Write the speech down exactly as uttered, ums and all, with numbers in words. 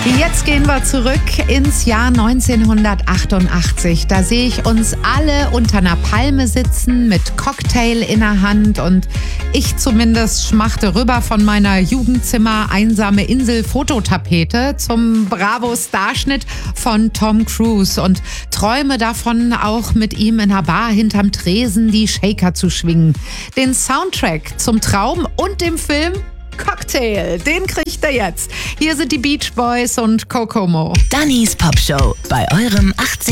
Jetzt gehen wir zurück ins Jahr neunzehnhundertachtundachtzig. Da sehe ich uns alle unter einer Palme sitzen mit Cocktail in der Hand und ich zumindest schmachte rüber von meiner Jugendzimmer einsame Insel Fototapete zum Bravo-Starschnitt von Tom Cruise und träume davon, auch mit ihm in einer Bar hinterm Tresen die Shaker zu schwingen. Den Soundtrack zum Traum und dem Film Cocktail, den kriegt er jetzt. Hier sind die Beach Boys und Kokomo. Dannys Popshow bei eurem achtzehn